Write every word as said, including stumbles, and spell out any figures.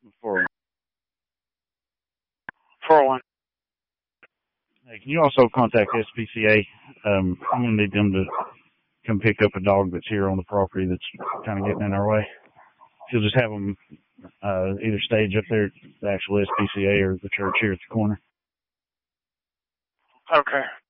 For four oh one. Hey, can you also contact S P C A? Um, I'm gonna need them to come pick up a dog that's here on the property that's kind of getting in our way. You'll just have them uh, either stage up there at the actual S P C A or the church here at the corner. Okay.